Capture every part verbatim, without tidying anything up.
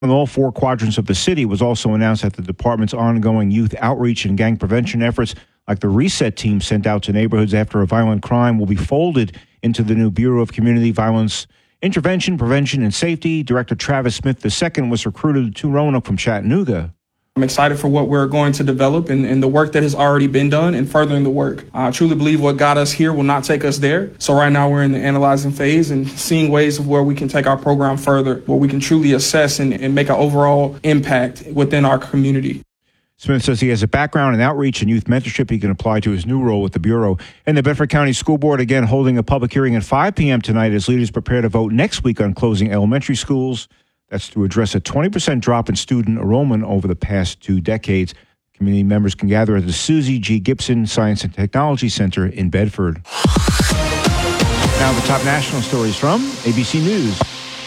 In all four quadrants of the city was also announced that the department's ongoing youth outreach and gang prevention efforts, like the Reset team sent out to neighborhoods after a violent crime, will be folded into the new Bureau of Community Violence Intervention, Prevention, and Safety. Director Travis Smith the second was recruited to Roanoke from Chattanooga. I'm excited for what we're going to develop and, and the work that has already been done and furthering the work. I truly believe what got us here will not take us there. So right now we're in the analyzing phase and seeing ways of where we can take our program further, where we can truly assess and, and make an overall impact within our community. Smith says he has a background in outreach and youth mentorship he can apply to his new role with the Bureau. And the Bedford County School Board again holding a public hearing at five p.m. tonight as leaders prepare to vote next week on closing elementary schools. That's to address a twenty percent drop in student enrollment over the past two decades. Community members can gather at the Susie G. Gibson Science and Technology Center in Bedford. Now the top national stories from A B C News.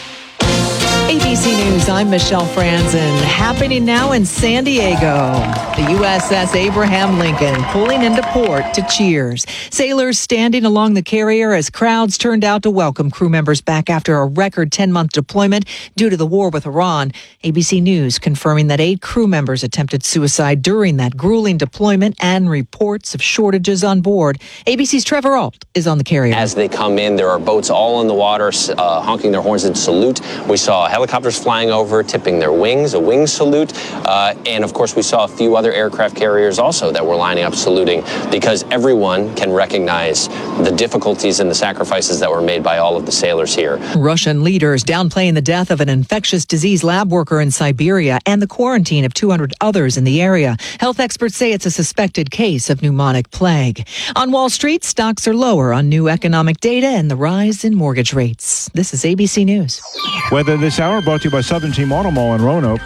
A B C News, I'm Michelle Franzen. Happening now in San Diego. The U S S Abraham Lincoln pulling into port to cheers. Sailors standing along the carrier as crowds turned out to welcome crew members back after a record ten-month deployment due to the war with Iran. A B C News confirming that eight crew members attempted suicide during that grueling deployment and reports of shortages on board. A B C's Trevor Ault is on the carrier. As they come in, there are boats all in the water uh, honking their horns in salute. We saw helicopters flying over, tipping their wings, a wing salute. Uh, and of course, we saw a few other aircraft carriers also that were lining up saluting because everyone can recognize the difficulties and the sacrifices that were made by all of the sailors here. Russian leaders downplaying the death of an infectious disease lab worker in Siberia and the quarantine of two hundred others in the area. Health experts say it's a suspected case of pneumonic plague. On Wall Street, stocks are lower on new economic data and the rise in mortgage rates. This is A B C News. Weather this hour brought to you by Southern Team Auto Mall in Roanoke.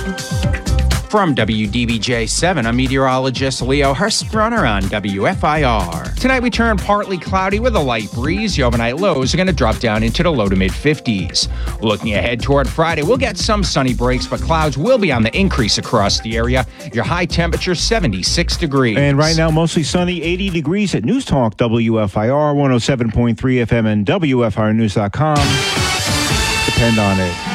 From W D B J seven, I'm meteorologist Leo Hurstrunner on W F I R. Tonight we turn partly cloudy with a light breeze. Your overnight lows are going to drop down into the low to mid fifties. Looking ahead toward Friday, we'll get some sunny breaks, but clouds will be on the increase across the area. Your high temperature seventy-six degrees. And right now mostly sunny, eighty degrees at News Talk W F I R one oh seven point three F M and W F I R news dot com. Depend on it.